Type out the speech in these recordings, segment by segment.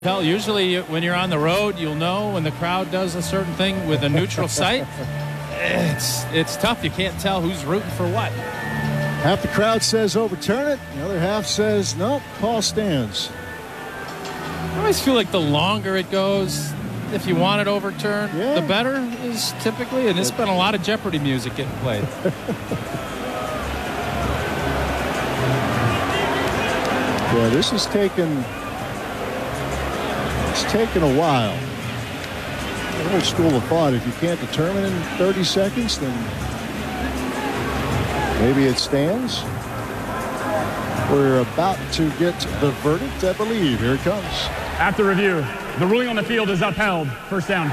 Tell usually when you're on the road, you'll know when the crowd does a certain thing with a neutral site. It's tough. You can't tell who's rooting for what. Half the crowd says overturn it. The other half says no, call stands. I always feel like the longer it goes, if you want it overturned, the better is typically. And there's been a lot of Jeopardy music getting played. Yeah, this has taken. It's taken a while. An old school of thought, if you can't determine in 30 seconds, then maybe it stands. We're about to get the verdict, I believe. Here it comes. After review, the ruling on the field is upheld. First down.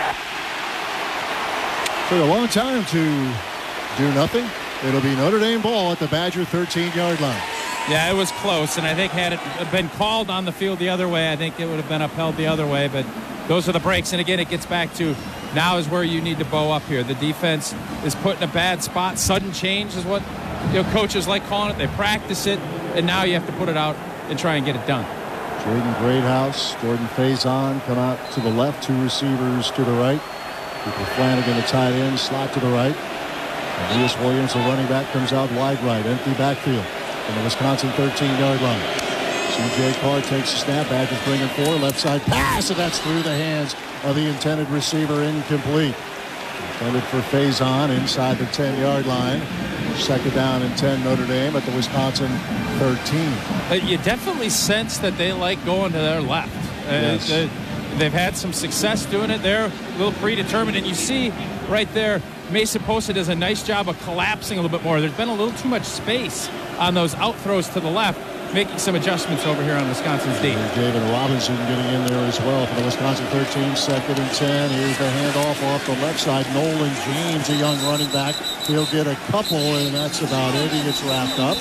Took a long time to do nothing. It'll be Notre Dame ball at the Badger 13-yard line. Yeah, it was close, and I think had it been called on the field the other way, I think it would have been upheld the other way, but those are the breaks. And again, it gets back to now is where you need to bow up here. The defense is put in a bad spot. Sudden change is what coaches like calling it. They practice it, and now you have to put it out and try and get it done. Jaden Greathouse, Jordan Faison come out to the left, two receivers to the right. Cooper Flanagan, the tight end, slot to the right. And Lewis Williams, the running back, comes out wide right, empty backfield. From the Wisconsin 13-yard line. C.J. Carr takes a snap. Badgers bring it forward. Left side pass, and that's through the hands of the intended receiver. Incomplete. Intended for Faison inside the 10-yard line. Second down and 10 Notre Dame at the Wisconsin 13. You definitely sense that they like going to their left. Yes. They've had some success doing it. They're a little predetermined, and you see right there, Mason Posa does a nice job of collapsing a little bit more. There's been a little too much space on those out throws to the left, making some adjustments over here on Wisconsin's D. David Robinson getting in there as well for the Wisconsin 13, second and 10. Here's the handoff off the left side. Nolan James, a young running back. He'll get a couple, and that's about it. He gets wrapped up.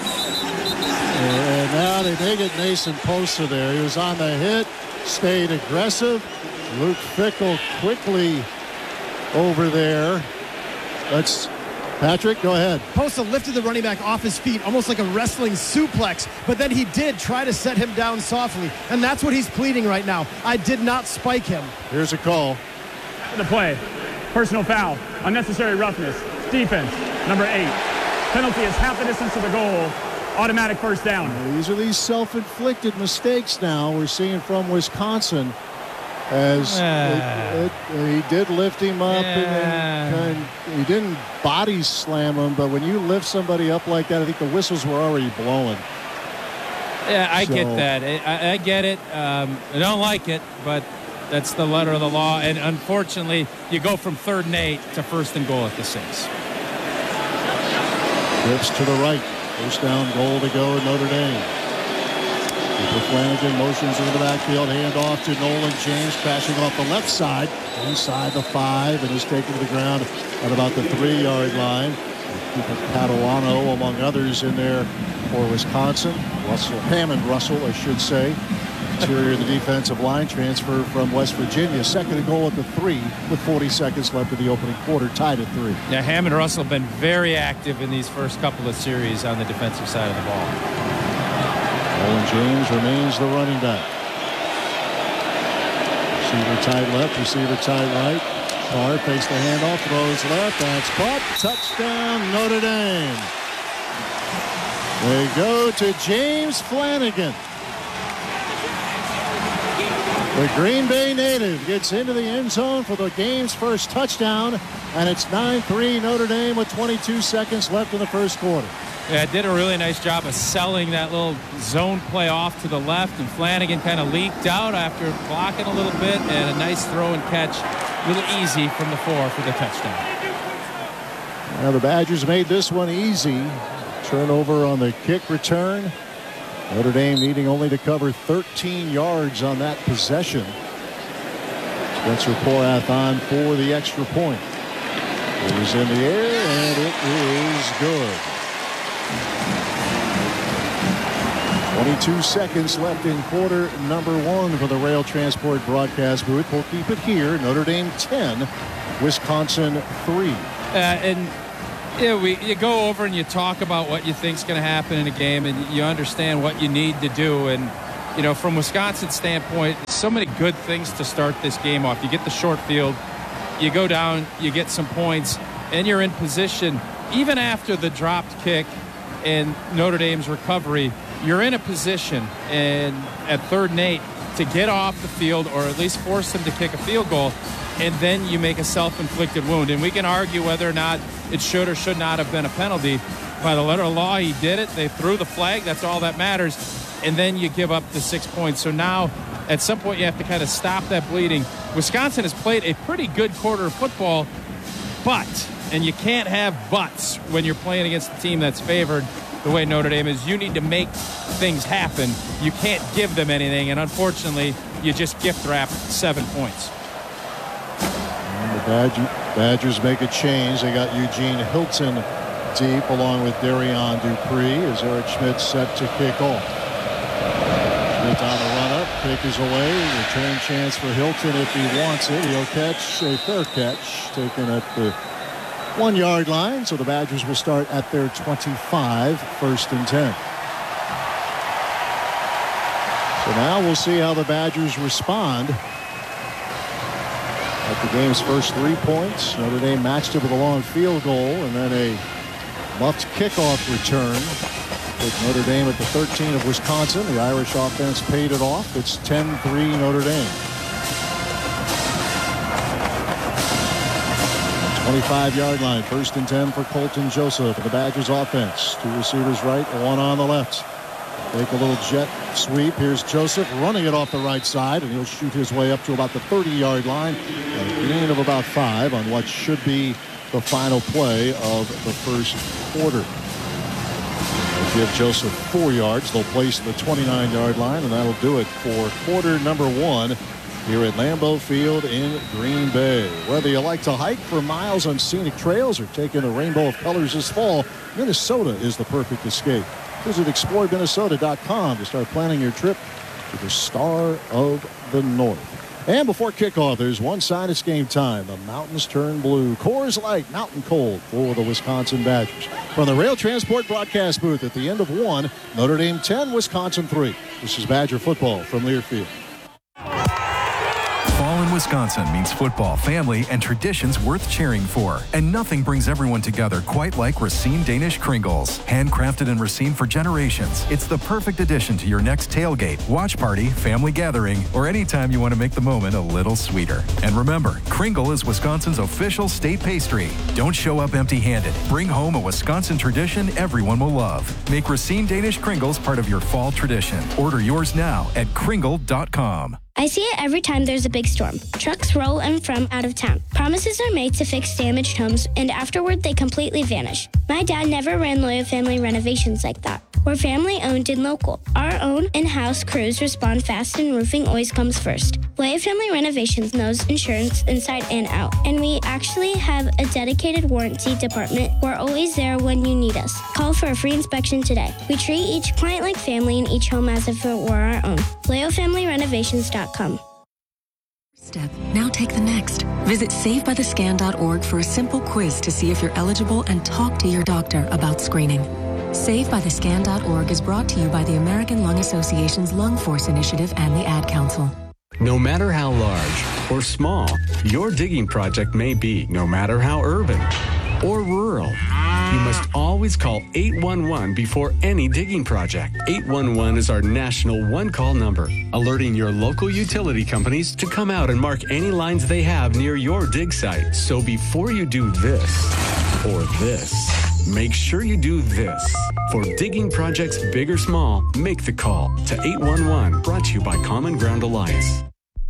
And now they may get Mason Posa there. He was on the hit, stayed aggressive. Luke Fickell quickly over there. Patrick, go ahead. Posa lifted the running back off his feet, almost like a wrestling suplex, but then he did try to set him down softly, and that's what he's pleading right now. I did not spike him. Here's a call. After the play, personal foul, unnecessary roughness, defense, number 8. Penalty is half the distance to the goal, automatic first down. These are these self-inflicted mistakes now we're seeing from Wisconsin. As he did lift him up and he didn't body slam him, but when you lift somebody up like that, I think the whistles were already blowing. Yeah, I get that. I get it. I don't like it, but that's the letter of the law. And unfortunately, you go from 3rd and 8 to 1st and goal at the 6. Trips to the right. First down goal to go, Notre Dame. Cooper Flanagan motions into the backfield, hand off to Nolan James, crashing off the left side, inside the 5, and is taken to the ground at about the 3-yard line. Cooper Catalano, among others, in there for Wisconsin. Hammond Russell, I should say. Interior of the defensive line, transfer from West Virginia. Second and goal at the 3 with 40 seconds left in the opening quarter, tied at 3. Yeah, Hammond Russell have been very active in these first couple of series on the defensive side of the ball. Nolan James remains the running back. Receiver tight left, receiver tight right. Carr fakes the handoff, throws left, that's caught. Touchdown, Notre Dame. They go to James Flanagan. The Green Bay native gets into the end zone for the game's first touchdown, and it's 9-3 Notre Dame with 22 seconds left in the first quarter. Yeah, did a really nice job of selling that little zone play off to the left, and Flanagan kind of leaked out after blocking a little bit, and a nice throw and catch, a little easy from the 4 for the touchdown. Now the Badgers made this one easy. Turnover on the kick return. Notre Dame needing only to cover 13 yards on that possession. Spencer Porath on for the extra point. It was in the air, and it is good. 22 seconds left in quarter number 1 for the Rail Transport broadcast booth. We'll keep it here. Notre Dame 10, Wisconsin 3. You go over and you talk about what you think's going to happen in a game, and you understand what you need to do. And from Wisconsin's standpoint, so many good things to start this game off. You get the short field, you go down, you get some points, and you're in position. Even after the dropped kick and Notre Dame's recovery, you're in a position and at 3rd and 8 to get off the field or at least force them to kick a field goal, and then you make a self-inflicted wound. And we can argue whether or not it should or should not have been a penalty. By the letter of law, he did it. They threw the flag. That's all that matters. And then you give up the 6 points. So now, at some point, you have to kind of stop that bleeding. Wisconsin has played a pretty good quarter of football, but, and you can't have buts when you're playing against a team that's favored the way Notre Dame is. You need to make things happen. You can't give them anything, and unfortunately, you just gift wrap 7 points. And the Badgers make a change. They got Eugene Hilton deep along with Darion Dupree as Eric Schmidt set to kick off. Schmidt on the run-up. Kick is away. Return chance for Hilton if he wants it. He'll catch a fair catch taken at the 1-yard line. So the Badgers will start at their 25, 1st and 10. So now we'll see how the Badgers respond. At the game's first 3 points, Notre Dame matched it with a long field goal and then a muffed kickoff return. With Notre Dame at the 13 of Wisconsin. The Irish offense paid it off. It's 10-3 Notre Dame. 25-yard line, 1st and 10 for Colton Joseph. The Badgers offense. 2 receivers right, 1 on the left. Take a little jet sweep. Here's Joseph running it off the right side, and he'll shoot his way up to about the 30-yard line. A gain of about 5 on what should be the final play of the first quarter. They'll give Joseph 4 yards. They'll place the 29-yard line, and that'll do it for quarter number 1 here at Lambeau Field in Green Bay. Whether you like to hike for miles on scenic trails or take in a rainbow of colors this fall, Minnesota is the perfect escape. Visit exploreminnesota.com to start planning your trip to the Star of the North. And before kickoff, there's one sign. It's game time. The mountains turn blue. Coors Light, mountain cold for the Wisconsin Badgers. From the Rail Transport broadcast booth at the end of 1, Notre Dame 10, Wisconsin 3. This is Badger football from Learfield. Fall in Wisconsin means football, family, and traditions worth cheering for. And nothing brings everyone together quite like Racine Danish Kringles. Handcrafted in Racine for generations, it's the perfect addition to your next tailgate, watch party, family gathering, or anytime you want to make the moment a little sweeter. And remember, Kringle is Wisconsin's official state pastry. Don't show up empty-handed. Bring home a Wisconsin tradition everyone will love. Make Racine Danish Kringles part of your fall tradition. Order yours now at kringle.com. I see it every time there's a big storm. Trucks roll in from out of town. Promises are made to fix damaged homes, and afterward they completely vanish. My dad never ran Loyal Family Renovations like that. We're family owned and local. Our own in-house crews respond fast, and roofing always comes first. Loyal Family Renovations knows insurance inside and out, and we actually have a dedicated warranty department. We're always there when you need us. Call for a free inspection today. We treat each client like family and each home as if it were our own. LoyalFamilyRenovations.com. Step. Now take the next. Visit SaveByTheScan.org for a simple quiz to see if you're eligible and talk to your doctor about screening. SaveByTheScan.org is brought to you by the American Lung Association's Lung Force Initiative and the Ad Council. No matter how large or small your digging project may be, no matter how urban or rural, you must always call 811 before any digging project. 811 is our national one-call number, alerting your local utility companies to come out and mark any lines they have near your dig site. So before you do this or this, make sure you do this. For digging projects big or small, make the call to 811, brought to you by Common Ground Alliance.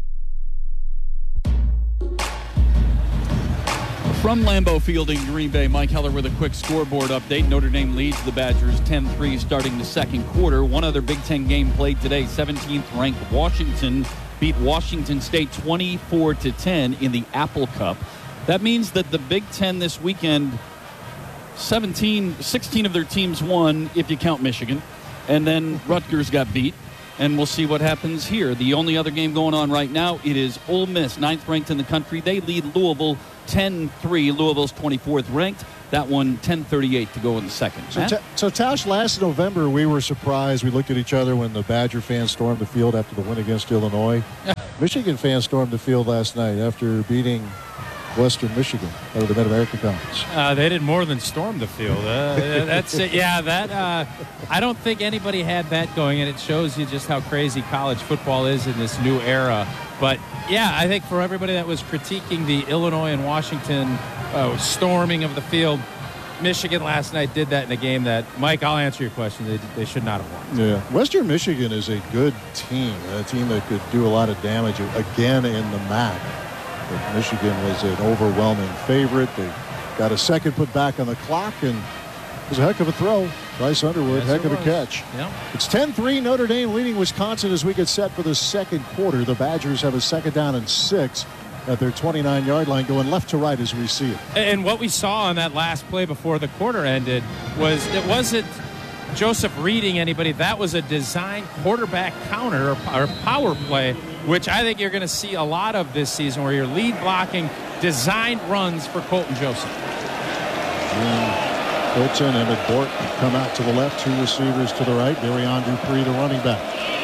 From Lambeau Field in Green Bay, Mike Heller with a quick scoreboard update. Notre Dame leads the Badgers 10-3 starting the second quarter. One other Big Ten game played today. 17th-ranked Washington beat Washington State 24-10 in the Apple Cup. That means that the Big Ten this weekend, 16 of their teams won, if you count Michigan. And then Rutgers got beat. And we'll see what happens here. The only other game going on right now, it is Ole Miss, 9th ranked in the country. They lead Louisville 10-3. Louisville's 24th ranked. That one, 10:38 to go in the second. So Tausch, last November we were surprised. We looked at each other when the Badger fans stormed the field after the win against Illinois. Michigan fans stormed the field last night after beating Western Michigan out of the Mid-American Conference. They did more than storm the field. That's it. Yeah, that I don't think anybody had that going, and it shows you just how crazy college football is in this new era. But, yeah, I think for everybody that was critiquing the Illinois and Washington storming of the field, Michigan last night did that in a game that, Mike, I'll answer your question, they should not have won. Yeah. Western Michigan is a good team, a team that could do a lot of damage again in the MAC. But Michigan was an overwhelming favorite. They got a second put back on the clock, and it was a heck of a throw. Bryce Underwood, heck of a catch. Yeah. It's 10-3, Notre Dame leading Wisconsin as we get set for the second quarter. The Badgers have a second down and 6 at their 29-yard line, going left to right as we see it. And what we saw on that last play before the quarter ended was it wasn't Joseph reading anybody. That was a design quarterback counter or power play, which I think you're going to see a lot of this season, where you're lead blocking designed runs for Colton Joseph. Colton and Emmett Bork come out to the left, 2 receivers to the right. Darian Dupree, the running back.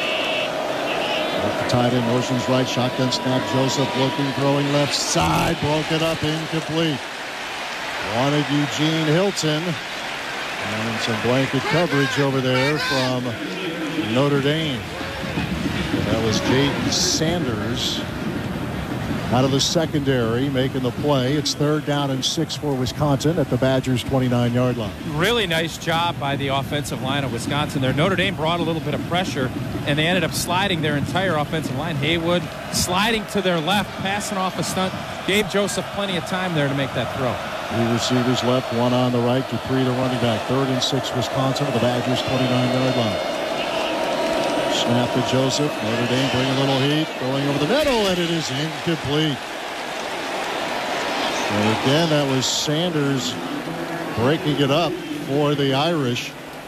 The tight end motions right, shotgun snap. Joseph looking, throwing left side, broken up, incomplete. Wanted Eugene Hilton, and some blanket coverage over there from Notre Dame. And that was Jaden Sanders out of the secondary making the play. It's third down and 6 for Wisconsin at the Badgers' 29-yard line. Really nice job by the offensive line of Wisconsin there. Notre Dame brought a little bit of pressure, and they ended up sliding their entire offensive line. Haywood sliding to their left, passing off a stunt, gave Joseph plenty of time there to make that throw. 3 receivers left, 1 on the right. Dupree, the running back. Third and 6 Wisconsin at the Badgers' 29-yard line. Snap to Joseph. Notre Dame bring a little heat, going over the middle, and it is incomplete. And again, that was Sanders breaking it up for the Irish.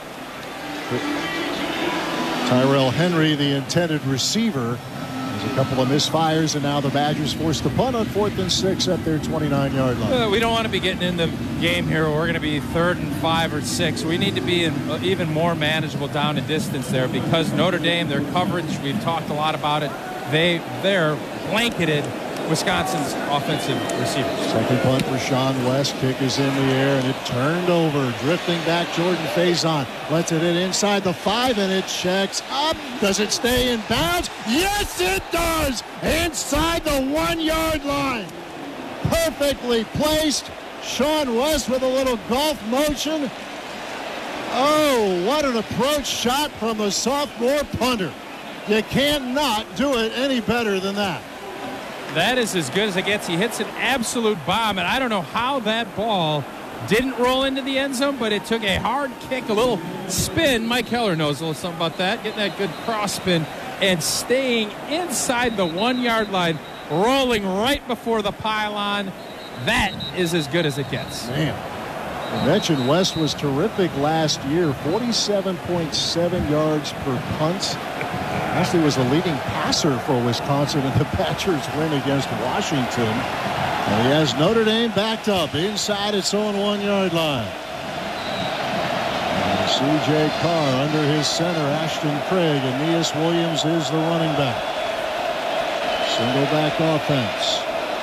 Tyrell Henry, the intended receiver. There's a couple of misfires, and now the Badgers forced to punt on 4th and 6 at their 29-yard line. We don't want to be getting in the game here. We're going to be 3rd and 5 or 6. We need to be in even more manageable down and distance there, because Notre Dame, their coverage, we've talked a lot about it. They're blanketed Wisconsin's offensive receivers. Second punt for Sean West. Kick is in the air, and it turned over. Drifting back, Jordan Faison lets it in inside the 5, and it checks up. Does it stay in bounds? Yes, it does! Inside the 1-yard line. Perfectly placed. Sean West with a little golf motion. Oh, what an approach shot from the sophomore punter. You cannot do it any better than that. That is as good as it gets. He hits an absolute bomb, and I don't know how that ball didn't roll into the end zone, but it took a hard kick, a little spin. Mike Heller knows a little something about that, getting that good cross spin and staying inside the 1-yard line, rolling right before the pylon. That is as good as it gets. Man, I mentioned West was terrific last year, 47.7 yards per punt. Actually was the leading passer for Wisconsin in the Badgers win against Washington. And he has Notre Dame backed up inside its own 1-yard line. And C.J. Carr under his center, Ashton Craig, and Neas Williams is the running back. Single back offense.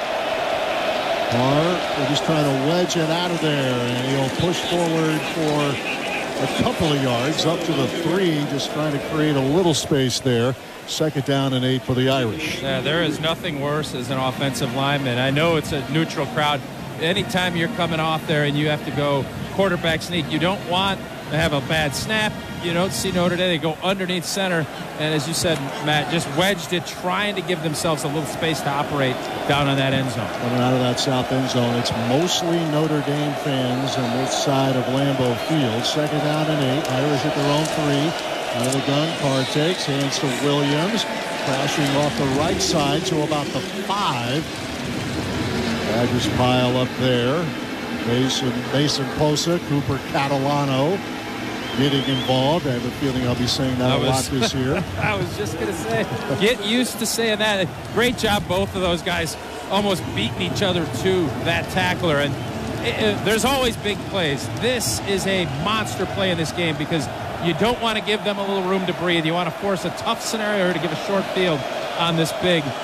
Carr, they're just trying to wedge it out of there, and he'll push forward for a couple of yards up to the 3, just trying to create a little space there. Second down and 8 for the Irish. Yeah, there is nothing worse as an offensive lineman. I know it's a neutral crowd. Anytime you're coming off there and you have to go quarterback sneak, you don't want to have a bad snap. You don't see Notre Dame. They go underneath center, and as you said, Matt, just wedged it, trying to give themselves a little space to operate down on that end zone. Coming out of that south end zone, it's mostly Notre Dame fans on this side of Lambeau Field. Second down and 8. Irish at their own 3. Out of the gun, Carr takes, hands to Williams, crashing off the right side to about the 5. Badgers pile up there. Mason Posa, Cooper Catalano getting involved. I have a feeling I'll be saying that a lot this year. I was just going to say, get used to saying that. Great job, both of those guys almost beating each other to that tackler. And there's always big plays. This is a monster play in this game because you don't want to give them a little room to breathe. You want to force a tough scenario to give a short field on this big